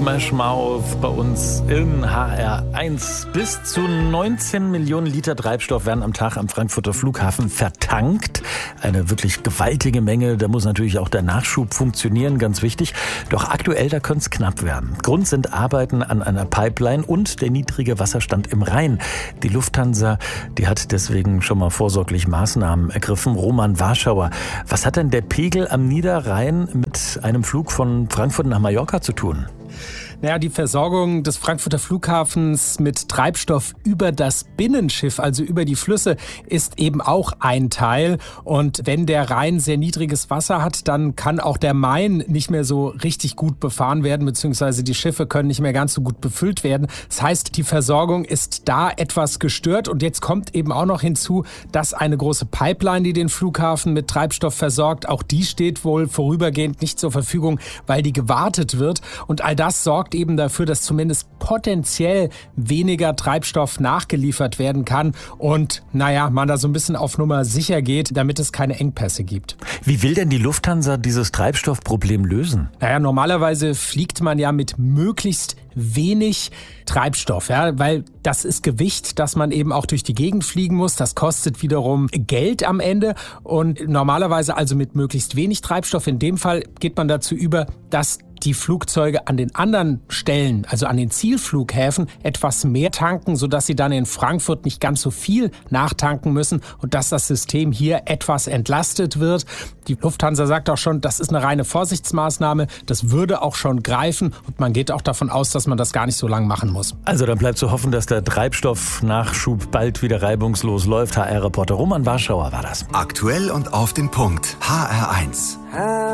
Smash Mouth bei uns in HR1. Bis zu 19 Millionen Liter Treibstoff werden am Tag am Frankfurter Flughafen vertankt. Eine wirklich gewaltige Menge. Da muss natürlich auch der Nachschub funktionieren, ganz wichtig. Doch aktuell, da könnte es knapp werden. Grund sind Arbeiten an einer Pipeline und der niedrige Wasserstand im Rhein. Die Lufthansa, die hat deswegen schon mal vorsorglich Maßnahmen ergriffen. Roman Warschauer, was hat denn der Pegel am Niederrhein mit einem Flug von Frankfurt nach Mallorca zu tun? Naja, die Versorgung des Frankfurter Flughafens mit Treibstoff über das Binnenschiff, also über die Flüsse, ist eben auch ein Teil. Und wenn der Rhein sehr niedriges Wasser hat, dann kann auch der Main nicht mehr so richtig gut befahren werden, beziehungsweise die Schiffe können nicht mehr ganz so gut befüllt werden. Das heißt, die Versorgung ist da etwas gestört. Und jetzt kommt eben auch noch hinzu, dass eine große Pipeline, die den Flughafen mit Treibstoff versorgt, auch die steht wohl vorübergehend nicht zur Verfügung, weil die gewartet wird. Und all das sorgt eben dafür, dass zumindest potenziell weniger Treibstoff nachgeliefert werden kann und man da so ein bisschen auf Nummer sicher geht, damit es keine Engpässe gibt. Wie will denn die Lufthansa dieses Treibstoffproblem lösen? Normalerweise fliegt man ja mit möglichst wenig Treibstoff, weil das ist Gewicht, das man eben auch durch die Gegend fliegen muss. Das kostet wiederum Geld am Ende und normalerweise also mit möglichst wenig Treibstoff. In dem Fall geht man dazu über, dass die Flugzeuge an den anderen Stellen, also an den Zielflughäfen, etwas mehr tanken, sodass sie dann in Frankfurt nicht ganz so viel nachtanken müssen und dass das System hier etwas entlastet wird. Die Lufthansa sagt auch schon, das ist eine reine Vorsichtsmaßnahme, das würde auch schon greifen und man geht auch davon aus, dass man das gar nicht so lange machen muss. Also dann bleibt zu hoffen, dass der Treibstoffnachschub bald wieder reibungslos läuft. HR-Reporter Roman Warschauer war das. Aktuell und auf den Punkt. HR1.